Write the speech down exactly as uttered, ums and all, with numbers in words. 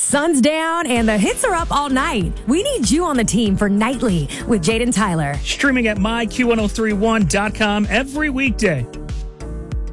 sun's down and the hits are up all night. We need you on the team for Nightly with Jaden Tyler. Streaming at my Q ten thirty-one dot com every weekday.